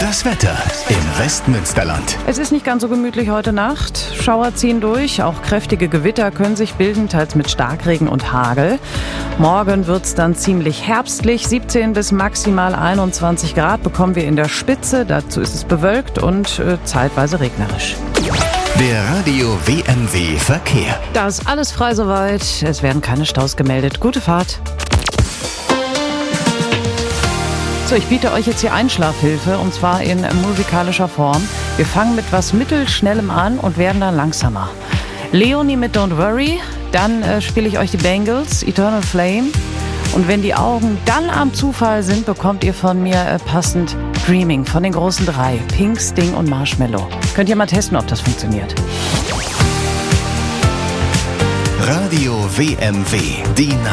Das Wetter im Westmünsterland. Es ist nicht ganz so gemütlich heute Nacht. Schauer ziehen durch, auch kräftige Gewitter können sich bilden, teils mit Starkregen und Hagel. Morgen wird es dann ziemlich herbstlich. 17 bis maximal 21 Grad bekommen wir in der Spitze. Dazu ist es bewölkt und zeitweise regnerisch. Der Radio WMW Verkehr. Da ist alles frei soweit. Es werden keine Staus gemeldet. Gute Fahrt. So, ich biete euch jetzt hier Einschlafhilfe und zwar in musikalischer Form. Wir fangen mit was Mittelschnellem an und werden dann langsamer. Leonie mit Don't Worry, dann spiele ich euch die Bangles, Eternal Flame. Und wenn die Augen dann am Zufall sind, bekommt ihr von mir passend Dreaming von den großen drei, Pink, Sting und Marshmello. Könnt ihr mal testen, ob das funktioniert. Radio WMW, die